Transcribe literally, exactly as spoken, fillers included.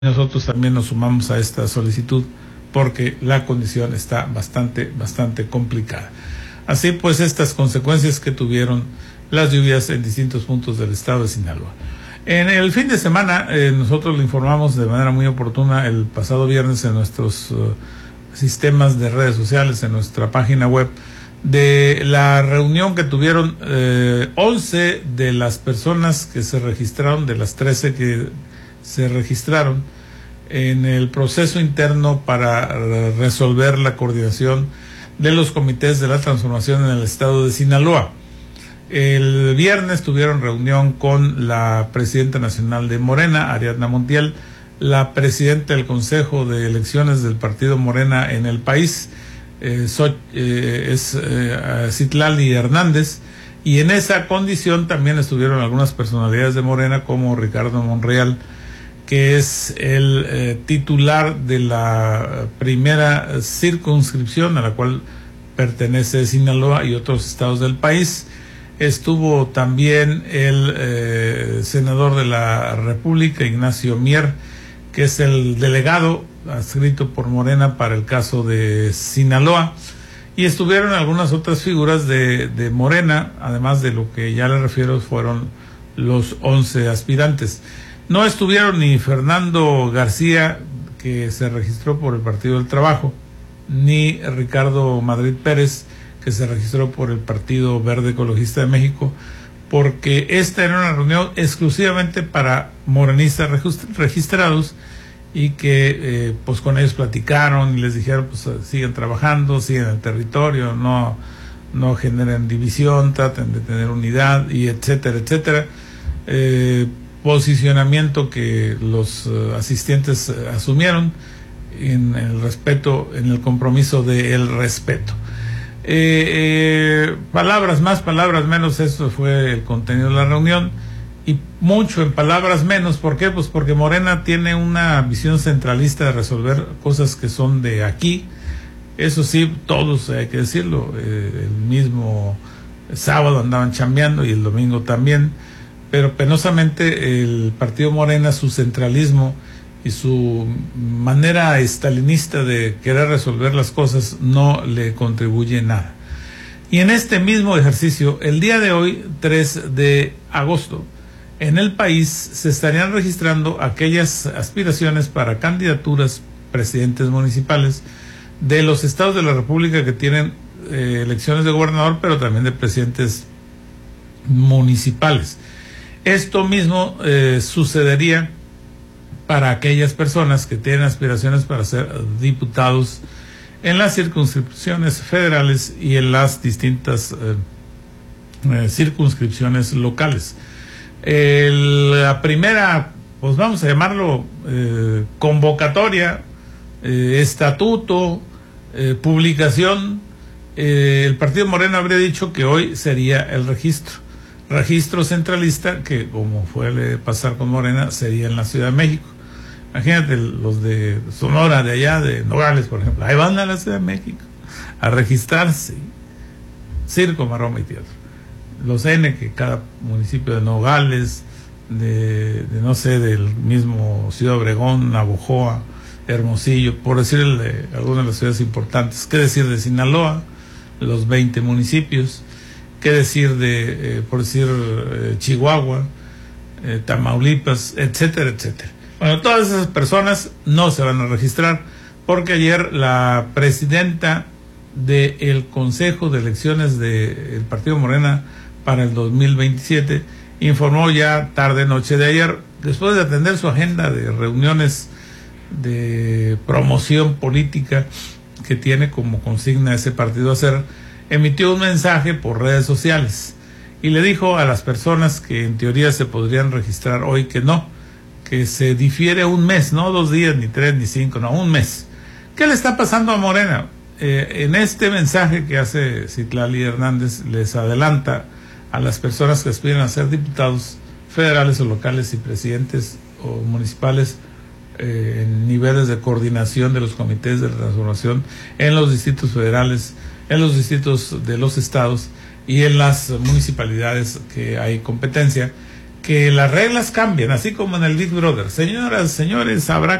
Nosotros también nos sumamos a esta solicitud porque la condición está bastante, bastante complicada. Así pues, estas consecuencias que tuvieron las lluvias en distintos puntos del estado de Sinaloa. En el fin de semana, eh, nosotros le informamos de manera muy oportuna el pasado viernes en nuestros uh, sistemas de redes sociales, en nuestra página web, de la reunión que tuvieron eh, once de las personas que se registraron, de las trece que se registraron en el proceso interno para resolver la coordinación de los comités de la transformación en el estado de Sinaloa. El viernes tuvieron reunión con la presidenta nacional de Morena, Ariadna Montiel, la presidenta del Consejo de Elecciones del Partido Morena en el país, eh, so, eh, es eh, Citlali Hernández, y en esa condición también estuvieron algunas personalidades de Morena como Ricardo Monreal, que es el eh, titular de la primera circunscripción a la cual pertenece Sinaloa y otros estados del país. Estuvo también el eh, senador de la República, Ignacio Mier, que es el delegado adscrito por Morena para el caso de Sinaloa, y estuvieron algunas otras figuras de, de Morena, además de lo que ya les refiero, fueron los once aspirantes. No estuvieron ni Fernando García, que se registró por el Partido del Trabajo, ni Ricardo Madrid Pérez, que se registró por el Partido Verde Ecologista de México, porque esta era una reunión exclusivamente para morenistas registrados y que eh, pues con ellos platicaron y les dijeron pues sigan trabajando, sigan en el territorio, no, no generen división, traten de tener unidad y etcétera, etcétera. Eh, posicionamiento que los uh, asistentes uh, asumieron en el respeto, en el compromiso del respeto. Eh, eh, palabras más, palabras menos, eso fue el contenido de la reunión, y mucho en palabras menos. ¿Por qué? Pues porque Morena tiene una visión centralista de resolver cosas que son de aquí. Eso sí, todos hay que decirlo, eh, el mismo sábado andaban chambeando y el domingo también, pero penosamente el partido Morena, su centralismo y su manera estalinista de querer resolver las cosas no le contribuye nada. Y en este mismo ejercicio, el día de hoy, tres de agosto, en el país se estarían registrando aquellas aspiraciones para candidaturas presidentes municipales de los estados de la República que tienen eh, elecciones de gobernador, pero también de presidentes municipales. Esto mismo eh, sucedería para aquellas personas que tienen aspiraciones para ser diputados en las circunscripciones federales y en las distintas eh, eh, circunscripciones locales. El, la primera, pues vamos a llamarlo eh, convocatoria, eh, estatuto, eh, publicación, eh, el Partido Morena habría dicho que hoy sería el registro. Registro centralista, que como fue pasar con Morena, sería en la Ciudad de México. Imagínate los de Sonora, de allá, de Nogales, por ejemplo, ahí van a la Ciudad de México a registrarse. Circo, maroma y teatro. Los N, que cada municipio de Nogales, de, de no sé, del mismo Ciudad Obregón, Navojoa, Hermosillo, por decirle algunas de las ciudades importantes. ¿Qué decir de Sinaloa? Los veinte municipios. ¿Qué decir de, eh, por decir, eh, Chihuahua, eh, Tamaulipas, etcétera, etcétera? Bueno, todas esas personas no se van a registrar porque ayer la presidenta del Consejo de Elecciones del Partido Morena para el dos mil veintisiete informó ya tarde noche de ayer, después de atender su agenda de reuniones de promoción política que tiene como consigna ese partido hacer, emitió un mensaje por redes sociales y le dijo a las personas que en teoría se podrían registrar hoy que no, que se difiere un mes, no dos días, ni tres, ni cinco, no, un mes. ¿Qué le está pasando a Morena? Eh, en este mensaje que hace Citlali Hernández les adelanta a las personas que aspiran a ser diputados federales o locales y presidentes o municipales eh, en niveles de coordinación de los comités de transformación en los distritos federales, en los distritos de los estados y en las municipalidades que hay competencia, que las reglas cambien, así como en el Big Brother. Señoras, señores, habrá